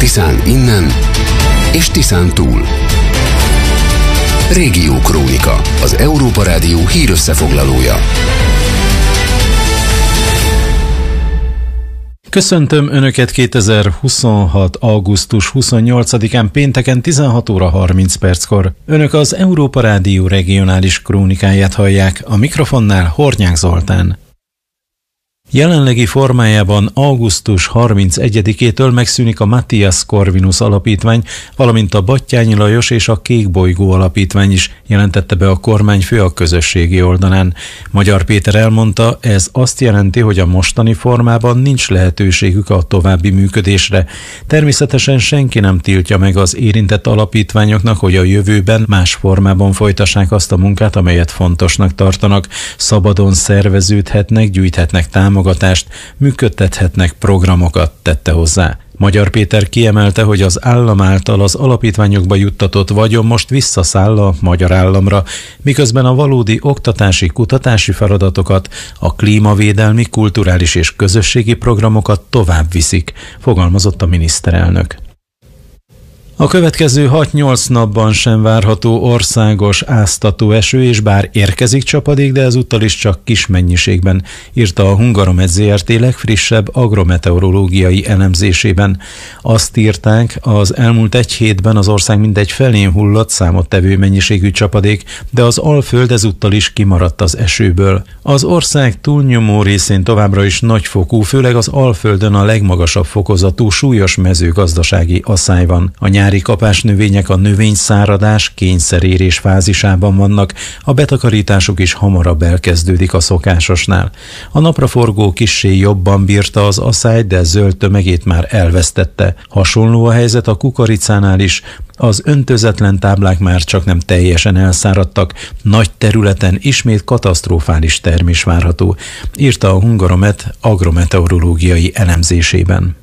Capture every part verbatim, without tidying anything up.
Tiszán innen és Tiszán túl. Régió Krónika, az Európa Rádió hírösszefoglalója. Köszöntöm Önöket kétezer-huszonhat. augusztus huszonnyolcadikán pénteken tizenhat óra harminc perckor. Önök az Európa Rádió regionális krónikáját hallják, a mikrofonnál Hornyák Zoltán. Jelenlegi formájában augusztus harmincegyedikétől megszűnik a Matthias Corvinus alapítvány, valamint a Batthyány Lajos és a Kék Bolygó alapítvány is, jelentette be a kormányfő a közösségi oldalán. Magyar Péter elmondta, ez azt jelenti, hogy a mostani formában nincs lehetőségük a további működésre. Természetesen senki nem tiltja meg az érintett alapítványoknak, hogy a jövőben más formában folytassák azt a munkát, amelyet fontosnak tartanak. Szabadon szerveződhetnek, gyűjthetnek támogatást, támogatást, működtethetnek programokat, tette hozzá. Magyar Péter kiemelte, hogy az állam által az alapítványokba juttatott vagyon most visszaszáll a magyar államra, miközben a valódi oktatási, kutatási feladatokat, a klímavédelmi, kulturális és közösségi programokat tovább viszik, fogalmazott a miniszterelnök. A következő hat-nyolc napban sem várható országos áztató eső, és bár érkezik csapadék, de ezúttal is csak kis mennyiségben, írta a Hungaromet zé er té legfrissebb agrometeorológiai elemzésében. Azt írták, az elmúlt egy hétben az ország mindegy felén hullott számottevő mennyiségű csapadék, de az Alföld ezúttal is kimaradt az esőből. Az ország túlnyomó részén továbbra is nagyfokú, főleg az Alföldön a legmagasabb fokozatú súlyos mezőgazdasági aszály van. A nyári kapásnövények a növényszáradás, kényszerérés fázisában vannak, a betakarításuk is hamarabb elkezdődik a szokásosnál. A napraforgó kissé jobban bírta az aszályt, de zöld tömegét már elvesztette. Hasonló a helyzet a kukoricánál is, az öntözetlen táblák már csak nem teljesen elszáradtak, nagy területen ismét katasztrofális termés várható, írta a Hungaromet agrometeorológiai elemzésében.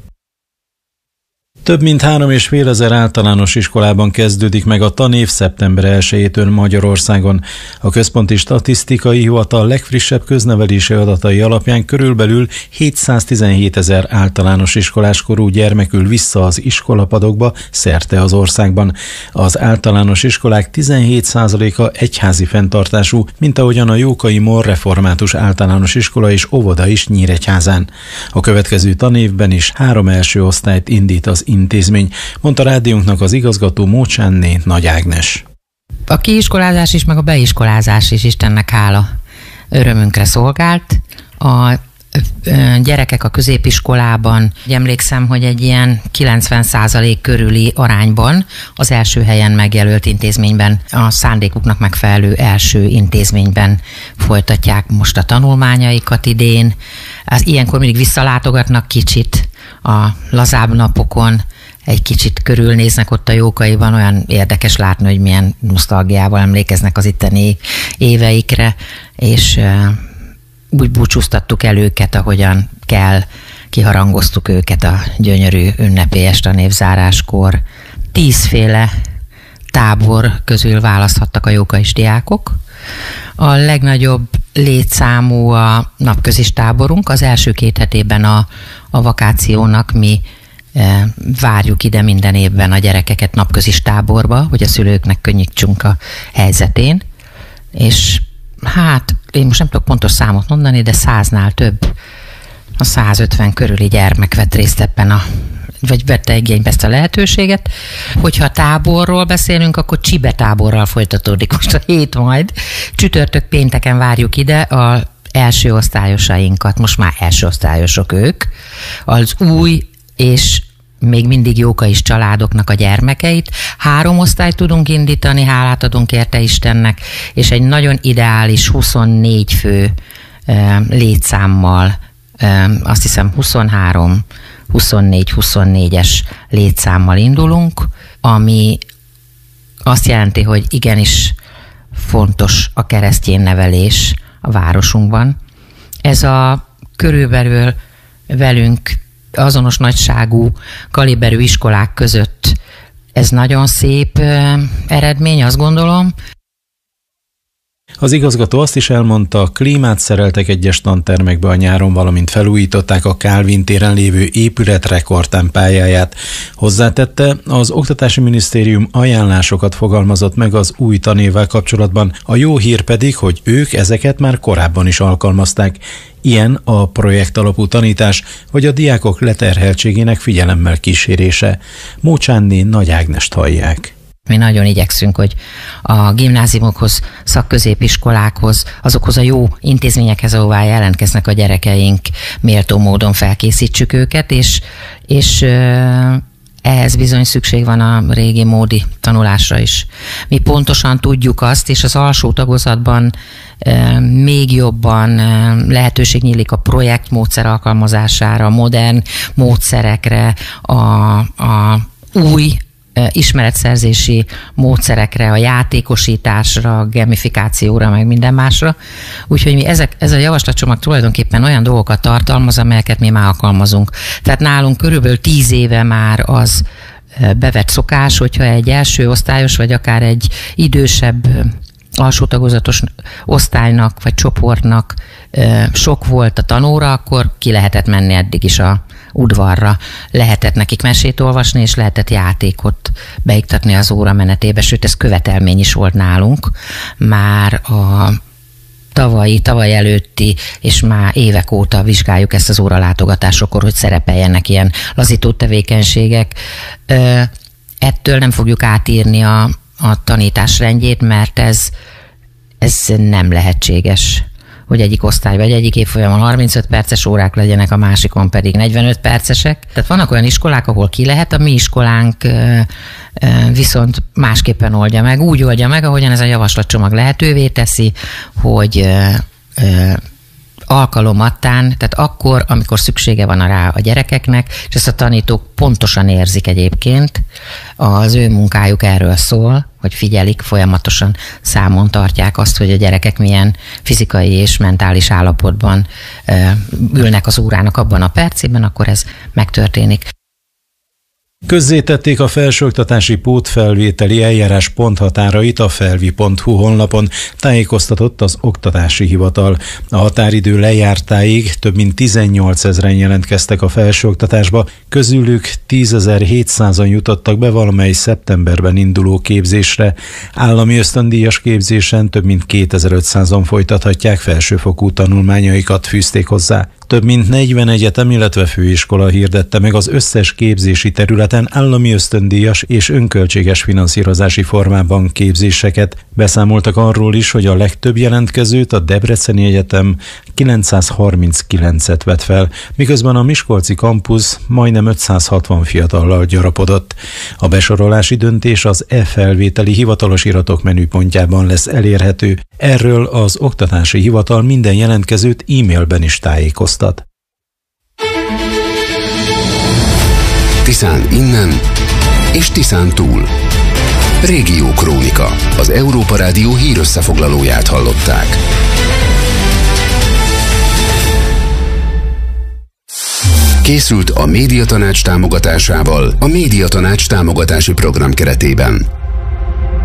Több mint három és fél ezer általános iskolában kezdődik meg a tanév szeptember elsejétől Magyarországon. A Központi Statisztikai Hivatal legfrissebb köznevelési adatai alapján körülbelül hétszáztizenhét ezer általános iskoláskorú gyermek ül vissza az iskolapadokba szerte az országban. Az általános iskolák tizenhét százaléka egyházi fenntartású, mint ahogyan a Jókai Mor Református Általános Iskola és óvoda is Nyíregyházán. A következő tanévben is három első osztályt indít az intézmény, mondta rádiónknak az igazgató Mócsánné Nagy Ágnes. A kiiskolázás is, meg a beiskolázás is Istennek hála örömünkre szolgált. A gyerekek a középiskolában, emlékszem, hogy egy ilyen kilencven százalék körüli arányban az első helyen megjelölt intézményben, a szándékuknak megfelelő első intézményben folytatják most a tanulmányaikat idén. Az ilyenkor mindig visszalátogatnak kicsit a lazább napokon, egy kicsit körülnéznek ott a Jókaiban, olyan érdekes látni, hogy milyen nosztalgiával emlékeznek az itteni éveikre, és úgy búcsúztattuk el őket, ahogyan kell, kiharangoztuk őket a gyönyörű ünnepélyes tanévzáráskor. Tízféle tábor közül választhattak a jókais diákok. A legnagyobb létszámú a napközis táborunk. Az első két hetében a, a vakációnak mi e, várjuk ide minden évben a gyerekeket napközis táborba, hogy a szülőknek könnyítsünk a helyzetén. És hát én most nem tudok pontos számot mondani, de száznál több, a százötven körüli gyermek vett részt ebben a, vagy vette igénybe ezt a lehetőséget. Hogyha táborról beszélünk, akkor Csibe táborral folytatódik most a hét majd. Csütörtök pénteken várjuk ide a első osztályosainkat, most már első osztályosok ők, az új és még mindig jókais családoknak a gyermekeit. Három osztályt tudunk indítani, hálát adunk érte Istennek, és egy nagyon ideális huszonnégy fő e, létszámmal, e, azt hiszem huszonhárom, huszonnégy, huszonnégyes létszámmal indulunk, ami azt jelenti, hogy igenis fontos a keresztény nevelés a városunkban. Ez a körülbelül velünk azonos nagyságú kaliberű iskolák között ez nagyon szép eredmény, azt gondolom. Az igazgató azt is elmondta, klímát szereltek egyes tantermekbe a nyáron, valamint felújították a Kálvin téren lévő épület rekordtempájáját. Hozzátette, az Oktatási Minisztérium ajánlásokat fogalmazott meg az új tanévvel kapcsolatban, a jó hír pedig, hogy ők ezeket már korábban is alkalmazták. Ilyen a projektalapú tanítás, vagy a diákok leterheltségének figyelemmel kísérése. Mócsánné Nagy Ágnest hallják. Mi nagyon igyekszünk, hogy a gimnáziumokhoz, szakközépiskolákhoz, azokhoz a jó intézményekhez, ahová jelentkeznek a gyerekeink, méltó módon felkészítsük őket, és, és ehhez bizony szükség van a régi módi tanulásra is. Mi pontosan tudjuk azt, és az alsó tagozatban e, még jobban e, lehetőség nyílik a projektmódszer alkalmazására, modern módszerekre, a, a új ismeretszerzési módszerekre, a játékosításra, a gamifikációra, meg minden másra. Úgyhogy mi ezek, ez a javaslatcsomag tulajdonképpen olyan dolgokat tartalmaz, amelyeket mi már alkalmazunk. Tehát nálunk körülbelül tíz éve már az bevett szokás, hogyha egy első osztályos, vagy akár egy idősebb alsó tagozatos osztálynak, vagy csoportnak sok volt a tanóra, akkor ki lehetett menni eddig is a udvarra. Lehetett nekik mesét olvasni, és lehetett játékot beiktatni az óra menetébe, sőt ez követelmény is volt nálunk. Már a tavalyi, tavaly előtti, és már évek óta vizsgáljuk ezt az óralátogatásokor, hogy szerepeljenek ilyen lazító tevékenységek. Ettől nem fogjuk átírni a, a tanítás rendjét, mert ez, ez nem lehetséges, hogy egyik osztály vagy egyik évfolyamon harmincöt perces órák legyenek, a másikon pedig negyvenöt percesek. Tehát vannak olyan iskolák, ahol ki lehet, a mi iskolánk viszont másképpen oldja meg. Úgy oldja meg, ahogyan ez a javaslatcsomag lehetővé teszi, hogy alkalomattán, tehát akkor, amikor szüksége van rá a gyerekeknek, és ezt a tanítók pontosan érzik egyébként, az ő munkájuk erről szól, hogy figyelik, folyamatosan számon tartják azt, hogy a gyerekek milyen fizikai és mentális állapotban ülnek az órának abban a percében, akkor ez megtörténik. Közzétették a felsőoktatási pótfelvételi eljárás ponthatárait a felvi pont hu honlapon, tájékoztatott az Oktatási Hivatal. A határidő lejártáig több mint tizennyolcezren jelentkeztek a felsőoktatásba, közülük tízezer-hétszázan jutottak be valamely szeptemberben induló képzésre. Állami ösztöndíjas képzésen több mint kétezer-ötszázan folytathatják felsőfokú tanulmányaikat, fűzték hozzá. Több mint negyven egyetem, illetve főiskola hirdette meg az összes képzési területen állami ösztöndíjas és önköltséges finanszírozási formában képzéseket. Beszámoltak arról is, hogy a legtöbb jelentkezőt a Debreceni Egyetem kilencszázharminckilencet vett fel, miközben a miskolci kampusz majdnem ötszázhatvan fiatallal gyarapodott. A besorolási döntés az e-felvételi hivatalos iratok menüpontjában lesz elérhető. Erről az Oktatási Hivatal minden jelentkezőt e-mailben is tájékoztat. Tiszán innen és Tiszán túl. Régió Krónika. Az Európa Rádió hírösszefoglalóját hallották. Készült a Médiatanács támogatásával a Médiatanács támogatási program keretében.